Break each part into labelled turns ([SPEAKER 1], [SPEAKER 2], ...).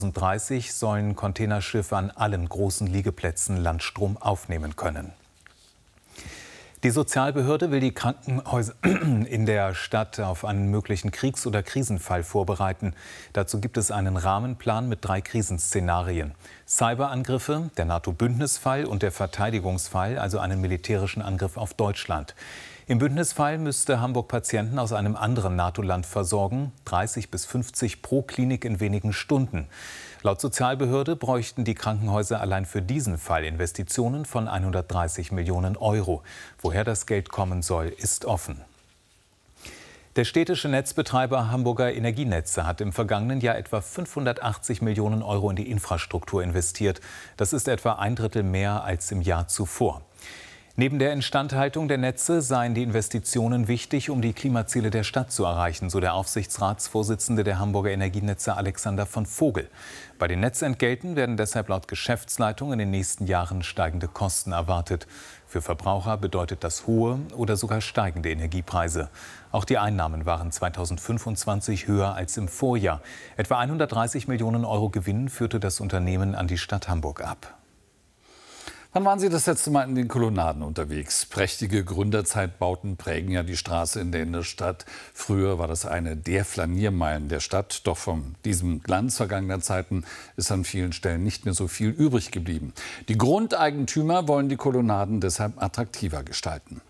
[SPEAKER 1] 2030 sollen Containerschiffe an allen großen Liegeplätzen Landstrom aufnehmen können. Die Sozialbehörde will die Krankenhäuser in der Stadt auf einen möglichen Kriegs- oder Krisenfall vorbereiten. Dazu gibt es einen Rahmenplan mit 3 Krisenszenarien: Cyberangriffe, der NATO-Bündnisfall und der Verteidigungsfall, also einen militärischen Angriff auf Deutschland. Im Bündnisfall müsste Hamburg Patienten aus einem anderen NATO-Land versorgen, 30 bis 50 pro Klinik in wenigen Stunden. Laut Sozialbehörde bräuchten die Krankenhäuser allein für diesen Fall Investitionen von 130 Millionen Euro. Woher das Geld kommen soll, ist offen. Der städtische Netzbetreiber Hamburger Energienetze hat im vergangenen Jahr etwa 580 Millionen Euro in die Infrastruktur investiert. Das ist etwa 1/3 mehr als im Jahr zuvor. Neben der Instandhaltung der Netze seien die Investitionen wichtig, um die Klimaziele der Stadt zu erreichen, so der Aufsichtsratsvorsitzende der Hamburger Energienetze Alexander von Vogel. Bei den Netzentgelten werden deshalb laut Geschäftsleitung in den nächsten Jahren steigende Kosten erwartet. Für Verbraucher bedeutet das hohe oder sogar steigende Energiepreise. Auch die Einnahmen waren 2025 höher als im Vorjahr. Etwa 130 Millionen Euro Gewinn führte das Unternehmen an die Stadt Hamburg ab.
[SPEAKER 2] Wann waren Sie das letzte Mal in den Kolonnaden unterwegs? Prächtige Gründerzeitbauten prägen ja die Straße in der Innenstadt. Früher war das eine der Flaniermeilen der Stadt. Doch von diesem Glanz vergangener Zeiten ist an vielen Stellen nicht mehr so viel übrig geblieben. Die Grundeigentümer wollen die Kolonnaden deshalb attraktiver gestalten.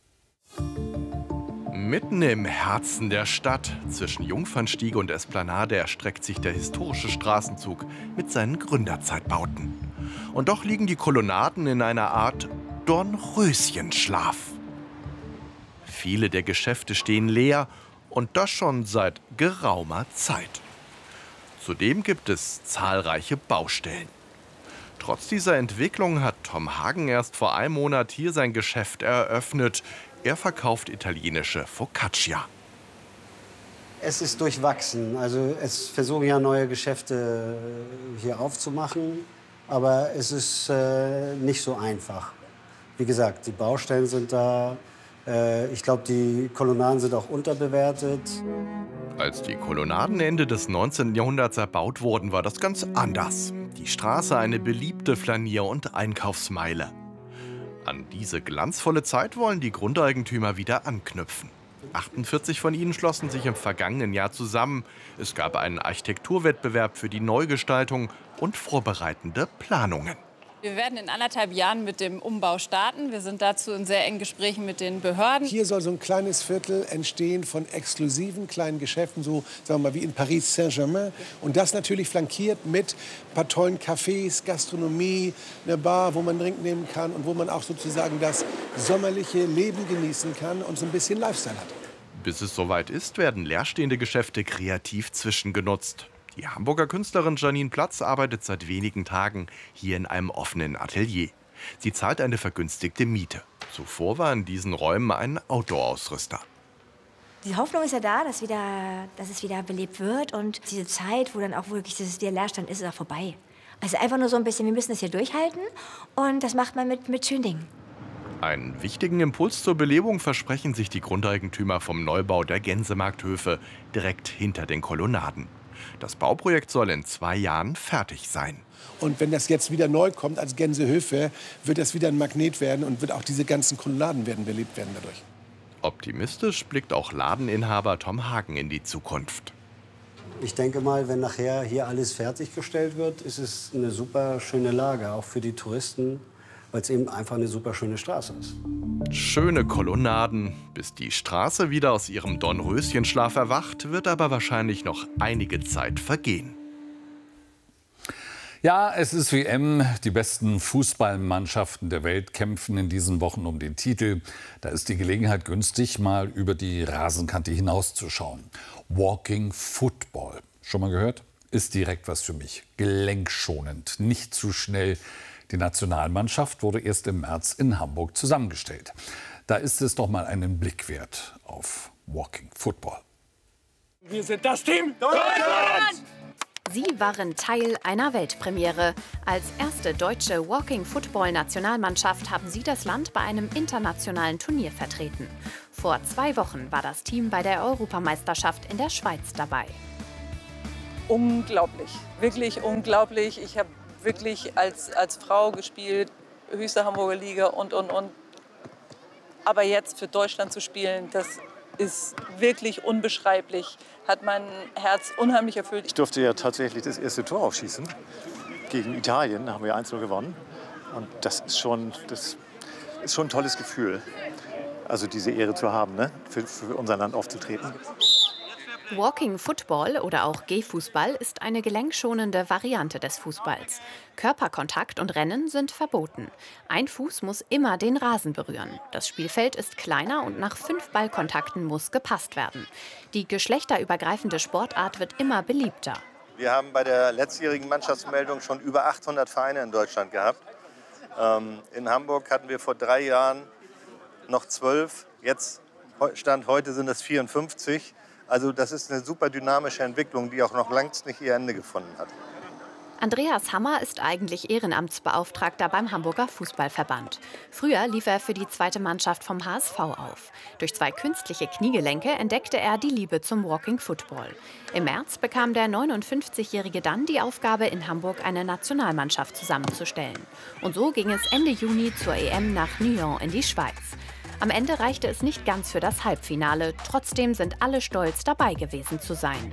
[SPEAKER 3] Mitten im Herzen der Stadt, zwischen Jungfernstiege und Esplanade, erstreckt sich der historische Straßenzug mit seinen Gründerzeitbauten. Und doch liegen die Kolonnaden in einer Art Dornröschenschlaf. Viele der Geschäfte stehen leer und das schon seit geraumer Zeit. Zudem gibt es zahlreiche Baustellen. Trotz dieser Entwicklung hat Tom Hagen erst vor einem Monat hier sein Geschäft eröffnet. Er verkauft italienische Focaccia.
[SPEAKER 4] Es ist durchwachsen. Also es versuchen ja neue Geschäfte hier aufzumachen, aber es ist nicht so einfach. Wie gesagt, die Baustellen sind da. Ich glaube, die Kolonnaden sind auch unterbewertet.
[SPEAKER 3] Als die Kolonnaden Ende des 19. Jahrhunderts erbaut wurden, war das ganz anders. Die Straße eine beliebte Flanier- und Einkaufsmeile. An diese glanzvolle Zeit wollen die Grundeigentümer wieder anknüpfen. 48 von ihnen schlossen sich im vergangenen Jahr zusammen. Es gab einen Architekturwettbewerb für die Neugestaltung und vorbereitende Planungen.
[SPEAKER 5] Wir werden in 1,5 Jahren mit dem Umbau starten. Wir sind dazu in sehr engen Gesprächen mit den Behörden.
[SPEAKER 6] Hier soll so ein kleines Viertel entstehen von exklusiven kleinen Geschäften, so sagen wir mal wie in Paris Saint-Germain. Und das natürlich flankiert mit ein paar tollen Cafés, Gastronomie, eine Bar, wo man Drink nehmen kann und wo man auch sozusagen das sommerliche Leben genießen kann und so ein bisschen Lifestyle hat.
[SPEAKER 3] Bis es soweit ist, werden leerstehende Geschäfte kreativ zwischengenutzt. Die Hamburger Künstlerin Janine Platz arbeitet seit wenigen Tagen hier in einem offenen Atelier. Sie zahlt eine vergünstigte Miete. Zuvor war in diesen Räumen ein Outdoor-Ausrüster.
[SPEAKER 7] Die Hoffnung ist ja da, dass es wieder belebt wird. Und diese Zeit, wo dann auch wirklich der Leerstand ist, ist auch vorbei. Also einfach nur so ein bisschen, wir müssen das hier durchhalten. Und das macht man mit schönen Dingen.
[SPEAKER 3] Einen wichtigen Impuls zur Belebung versprechen sich die Grundeigentümer vom Neubau der Gänsemarkthöfe direkt hinter den Kolonnaden. Das Bauprojekt soll in 2 Jahren fertig sein.
[SPEAKER 6] Und wenn das jetzt wieder neu kommt als Gänsehöfe, wird das wieder ein Magnet werden und wird auch diese ganzen Kolonnaden werden belebt werden dadurch.
[SPEAKER 3] Optimistisch blickt auch Ladeninhaber Tom Hagen in die Zukunft.
[SPEAKER 4] Ich denke mal, wenn nachher hier alles fertiggestellt wird, ist es eine super schöne Lage, auch für die Touristen, weil es eben einfach eine super schöne Straße ist.
[SPEAKER 3] Schöne Kolonnaden, bis die Straße wieder aus ihrem Dornröschenschlaf erwacht, wird aber wahrscheinlich noch einige Zeit vergehen.
[SPEAKER 2] Ja, es ist WM. Die besten Fußballmannschaften der Welt kämpfen in diesen Wochen um den Titel. Da ist die Gelegenheit günstig, mal über die Rasenkante hinauszuschauen. Walking Football. Schon mal gehört? Ist direkt was für mich. Gelenkschonend, nicht zu schnell. Die Nationalmannschaft wurde erst im März in Hamburg zusammengestellt. Da ist es doch mal einen Blick wert auf Walking Football.
[SPEAKER 8] Wir sind das Team Deutschland!
[SPEAKER 9] Sie waren Teil einer Weltpremiere. Als erste deutsche Walking-Football-Nationalmannschaft haben sie das Land bei einem internationalen Turnier vertreten. Vor 2 Wochen war das Team bei der Europameisterschaft in der Schweiz dabei.
[SPEAKER 10] unglaublich, wirklich unglaublich. Ich habe wirklich als Frau gespielt, höchste Hamburger Liga und. Aber jetzt für Deutschland zu spielen, das ist wirklich unbeschreiblich, hat mein Herz unheimlich erfüllt.
[SPEAKER 11] Ich durfte ja tatsächlich das erste Tor aufschießen. Gegen Italien haben wir 1-0 gewonnen. Und das ist schon ein tolles Gefühl, also diese Ehre zu haben, ne? für unser Land aufzutreten.
[SPEAKER 9] Walking Football oder auch Gehfußball ist eine gelenkschonende Variante des Fußballs. Körperkontakt und Rennen sind verboten. Ein Fuß muss immer den Rasen berühren. Das Spielfeld ist kleiner und nach 5 Ballkontakten muss gepasst werden. Die geschlechterübergreifende Sportart wird immer beliebter.
[SPEAKER 12] Wir haben bei der letztjährigen Mannschaftsmeldung schon über 800 Vereine in Deutschland gehabt. In Hamburg hatten wir vor 3 Jahren noch 12. Jetzt, Stand heute, sind es 54. Also das ist eine super dynamische Entwicklung, die auch noch längst nicht ihr Ende gefunden hat.
[SPEAKER 9] Andreas Hammer ist eigentlich Ehrenamtsbeauftragter beim Hamburger Fußballverband. Früher lief er für die 2. Mannschaft vom HSV auf. Durch 2 künstliche Kniegelenke entdeckte er die Liebe zum Walking Football. Im März bekam der 59-Jährige dann die Aufgabe, in Hamburg eine Nationalmannschaft zusammenzustellen. Und so ging es Ende Juni zur EM nach Nyon in die Schweiz. Am Ende reichte es nicht ganz für das Halbfinale. Trotzdem sind alle stolz, dabei gewesen zu sein.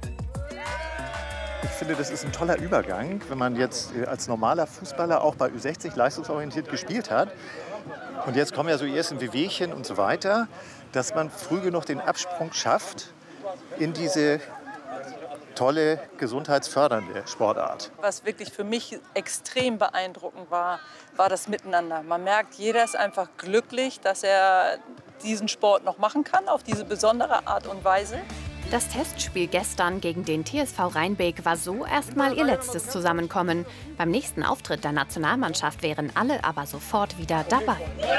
[SPEAKER 11] Ich finde, das ist ein toller Übergang, wenn man jetzt als normaler Fußballer auch bei Ü60 leistungsorientiert gespielt hat. Und jetzt kommen ja so die ersten Wehwehchen und so weiter, dass man früh genug den Absprung schafft in diese tolle, gesundheitsfördernde Sportart.
[SPEAKER 10] Was wirklich für mich extrem beeindruckend war das Miteinander. Man merkt, jeder ist einfach glücklich, dass er diesen Sport noch machen kann, auf diese besondere Art und Weise.
[SPEAKER 9] Das Testspiel gestern gegen den TSV Rheinbeek war so erstmal ihr letztes Zusammenkommen. Beim nächsten Auftritt der Nationalmannschaft wären alle aber sofort wieder dabei.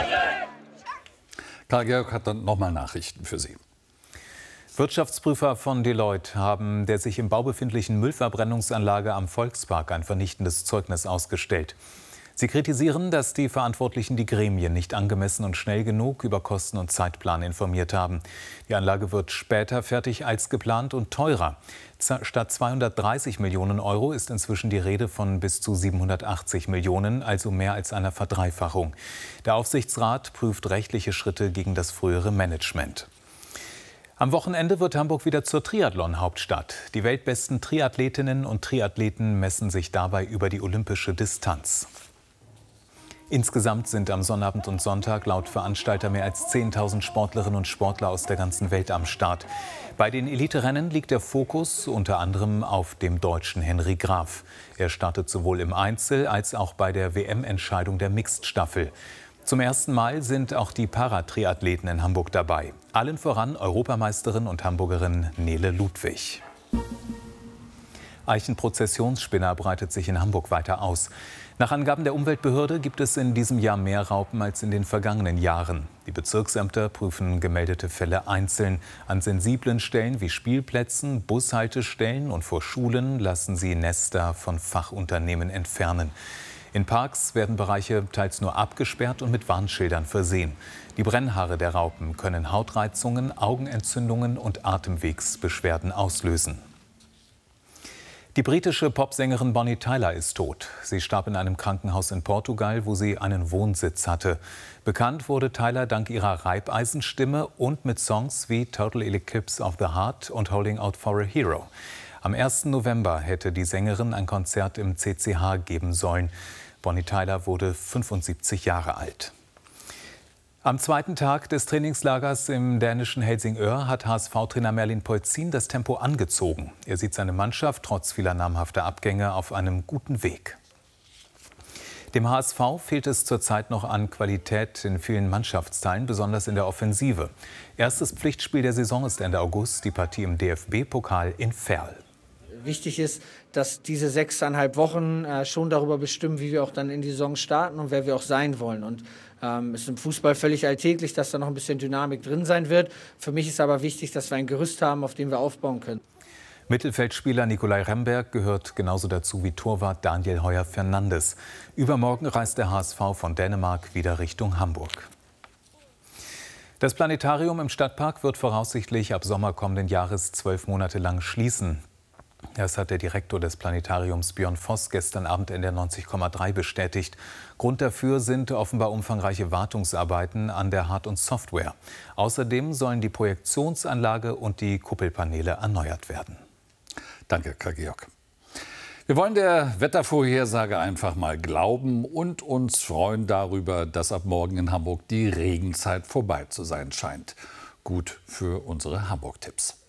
[SPEAKER 2] Karl-Georg hat dann nochmal Nachrichten für Sie.
[SPEAKER 1] Wirtschaftsprüfer von Deloitte haben der sich im Bau befindlichen Müllverbrennungsanlage am Volkspark ein vernichtendes Zeugnis ausgestellt. Sie kritisieren, dass die Verantwortlichen die Gremien nicht angemessen und schnell genug über Kosten und Zeitplan informiert haben. Die Anlage wird später fertig als geplant und teurer. Statt 230 Millionen Euro ist inzwischen die Rede von bis zu 780 Millionen, also mehr als einer Verdreifachung. Der Aufsichtsrat prüft rechtliche Schritte gegen das frühere Management. Am Wochenende wird Hamburg wieder zur Triathlon-Hauptstadt. Die weltbesten Triathletinnen und Triathleten messen sich dabei über die olympische Distanz. Insgesamt sind am Sonnabend und Sonntag laut Veranstalter mehr als 10.000 Sportlerinnen und Sportler aus der ganzen Welt am Start. Bei den Eliterennen liegt der Fokus unter anderem auf dem Deutschen Henry Graf. Er startet sowohl im Einzel als auch bei der WM-Entscheidung der Mixed-Staffel. Zum ersten Mal sind auch die Paratriathleten in Hamburg dabei. Allen voran Europameisterin und Hamburgerin Nele Ludwig. Eichenprozessionsspinner breitet sich in Hamburg weiter aus. Nach Angaben der Umweltbehörde gibt es in diesem Jahr mehr Raupen als in den vergangenen Jahren. Die Bezirksämter prüfen gemeldete Fälle einzeln. An sensiblen Stellen wie Spielplätzen, Bushaltestellen und vor Schulen lassen sie Nester von Fachunternehmen entfernen. In Parks werden Bereiche teils nur abgesperrt und mit Warnschildern versehen. Die Brennhaare der Raupen können Hautreizungen, Augenentzündungen und Atemwegsbeschwerden auslösen. Die britische Popsängerin Bonnie Tyler ist tot. Sie starb in einem Krankenhaus in Portugal, wo sie einen Wohnsitz hatte. Bekannt wurde Tyler dank ihrer Reibeisenstimme und mit Songs wie Total Eclipse of the Heart und Holding Out for a Hero. Am 1. November hätte die Sängerin ein Konzert im CCH geben sollen. Bonnie Tyler wurde 75 Jahre alt. Am zweiten Tag des Trainingslagers im dänischen Helsingør hat HSV-Trainer Merlin Polzin das Tempo angezogen. Er sieht seine Mannschaft trotz vieler namhafter Abgänge auf einem guten Weg. Dem HSV fehlt es zurzeit noch an Qualität in vielen Mannschaftsteilen, besonders in der Offensive. Erstes Pflichtspiel der Saison ist Ende August die Partie im DFB-Pokal in Verl.
[SPEAKER 13] Wichtig ist, dass diese 6,5 Wochen schon darüber bestimmen, wie wir auch dann in die Saison starten und wer wir auch sein wollen. Und es ist im Fußball völlig alltäglich, dass da noch ein bisschen Dynamik drin sein wird. Für mich ist aber wichtig, dass wir ein Gerüst haben, auf dem wir aufbauen können.
[SPEAKER 1] Mittelfeldspieler Nicolai Remberg gehört genauso dazu wie Torwart Daniel Heuer-Fernandes. Übermorgen reist der HSV von Dänemark wieder Richtung Hamburg. Das Planetarium im Stadtpark wird voraussichtlich ab Sommer kommenden Jahres 12 Monate lang schließen. Das hat der Direktor des Planetariums Björn Voss gestern Abend in der 90,3 bestätigt. Grund dafür sind offenbar umfangreiche Wartungsarbeiten an der Hard- und Software. Außerdem sollen die Projektionsanlage und die Kuppelpaneele erneuert werden.
[SPEAKER 2] Danke, Karl-Georg. Wir wollen der Wettervorhersage einfach mal glauben und uns freuen darüber, dass ab morgen in Hamburg die Regenzeit vorbei zu sein scheint. Gut für unsere Hamburg-Tipps.